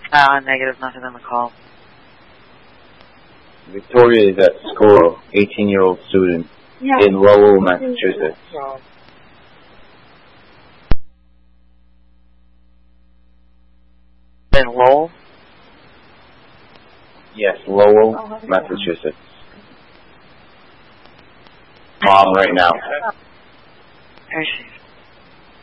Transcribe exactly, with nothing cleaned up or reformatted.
Uh, negative, nothing on the call. Victoria is at school, eighteen-year-old student yeah. in Lowell, Massachusetts. In Lowell? Yes, Lowell, oh, Massachusetts. Mom right now. There she is.